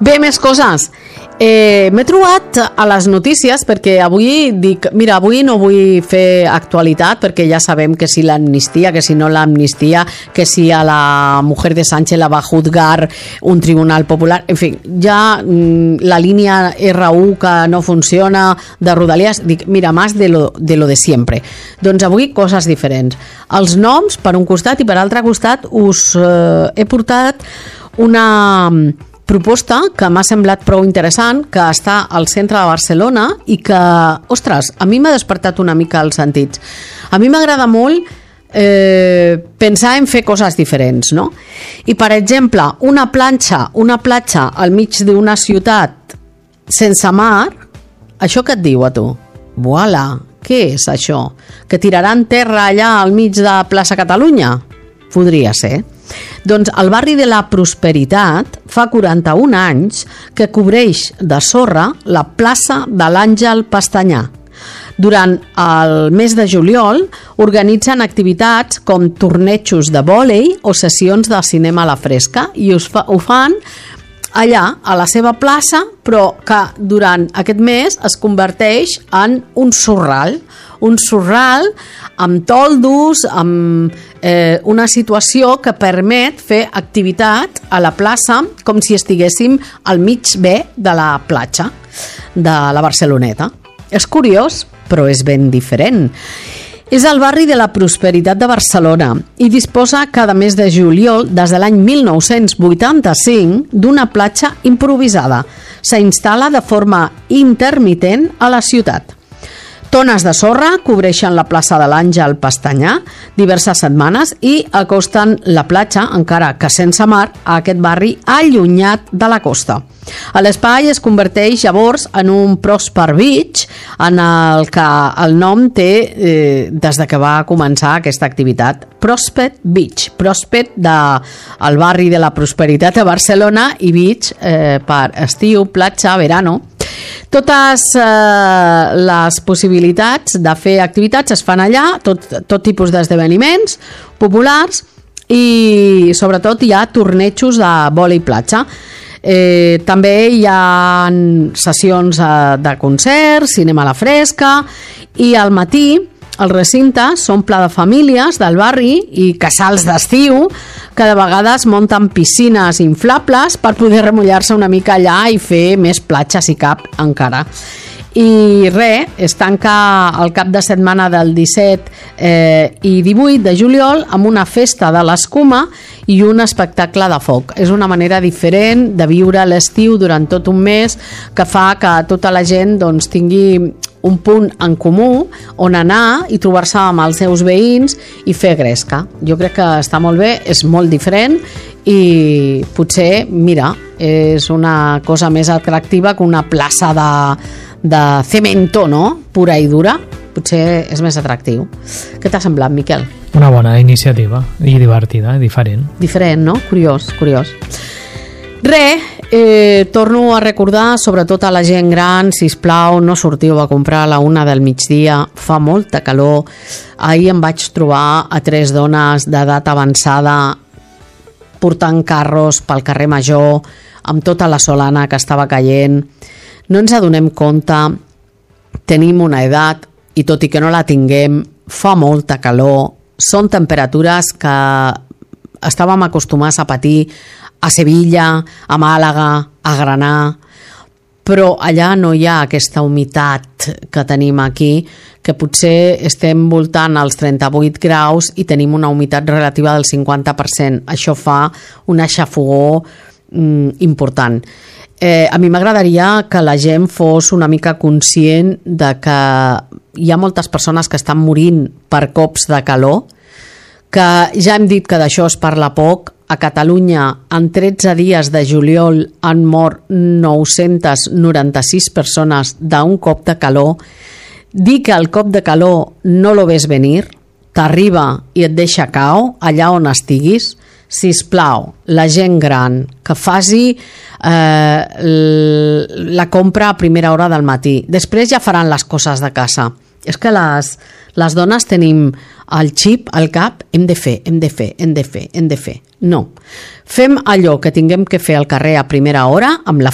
Bé, més coses. M'he trobat a les notícies perquè avui dic, mira, avui no vull fer actualitat perquè ja sabem que si l'amnistia, que si no l'amnistia, que si a la mujer de Sánchez la va juzgar un tribunal popular, en fi, ja la línia R1 que no funciona de Rodalies, dic, mira, más de lo de siempre. Doncs avui coses diferents. Els noms per un costat i per altre costat us he portat una proposta que m'ha semblat prou interessant, que està al centre de Barcelona i que, ostres, a mi m'ha despertat una mica els sentits. A mi m'agrada molt pensar en fer coses diferents, no? I, per exemple, una platja al mig d'una ciutat sense mar, això què et diu a tu? Voilà, què és això? Que tiraran terra allà al mig de Plaça Catalunya? Podria ser. Doncs el barri de la Prosperitat fa 41 anys que cobreix de sorra la plaça de l'Àngel Pestanyà. Durant el mes de juliol organitzen activitats com tornejos de vòlei o sessions de cinema a la fresca i ho fan allà, a la seva plaça, però que durant aquest mes es converteix en un sorral amb toldos, amb una situació que permet fer activitat a la plaça com si estiguéssim al mig bé de la platja de la Barceloneta. És curiós, però és ben diferent. És el barri de la Prosperitat de Barcelona i disposa cada mes de juliol, des de l'any 1985, d'una platja improvisada. S'instal·la de forma intermitent a la ciutat. Tones de sorra cobreixen la plaça de l'Àngel Pestanyà diverses setmanes i acosten la platja, encara que sense mar, a aquest barri allunyat de la costa. L'espai es converteix llavors en un Prosper Beach, en el que el nom té des de que va començar aquesta activitat. Prosper Beach, Prosper del barri de la Prosperitat de Barcelona i Beach per estiu, platja, verano. Totes les possibilitats de fer activitats es fan allà, tot tipus d'esdeveniments populars i sobretot hi ha tornejos de vòlei platja. També hi ha sessions de concerts, cinema a la fresca i al matí el recinte s'omple de famílies del barri i casals d'estiu que de vegades munten piscines inflables per poder remullar-se una mica allà i fer més platja si cap encara. I res, es tanca el cap de setmana del 17 i 18 de juliol amb una festa de l'escuma i un espectacle de foc. És una manera diferent de viure l'estiu durant tot un mes que fa que tota la gent doncs, tingui un punt en comú on anar i trobar-se amb els seus veïns i fer gresca. Jo crec que està molt bé, és molt diferent i potser, mira, és una cosa més atractiva que una plaça de cemento, no? Pura i dura. Potser és més atractiu. Què t'ha semblat, Miquel? Una bona iniciativa i divertida, diferent. Diferent, no? Curiós. Torno a recordar, sobretot a la gent gran, sisplau, no sortiu a comprar a la 1 del migdia, fa molta calor. Ahir em vaig trobar a 3 dones d'edat avançada portant carros pel carrer Major amb tota la solana que estava caient. No ens adonem compte, tenim una edat i tot i que no la tinguem, fa molta calor, són temperatures que estàvem acostumats a patir a Sevilla, a Màlaga, a Granà, però allà no hi ha aquesta humitat que tenim aquí, que potser estem voltant als 38 graus i tenim una humitat relativa del 50%. Això fa una xafogor important. A mi m'agradaria que la gent fos una mica conscient de que hi ha moltes persones que estan morint per cops de calor, que ja hem dit que d'això es parla poc. A Catalunya, en 13 dies de juliol han mort 996 persones d'un cop de calor. Dir que el cop de calor no lo ves venir, t'arriba i et deixa cau allà on estiguis. Sisplau, la gent gran, que faci la compra a primera hora del matí. Després ja faran les coses de casa. És que les dones tenim el xip al cap, hem de fer. No. Fem allò que tinguem que fer al carrer a primera hora, amb la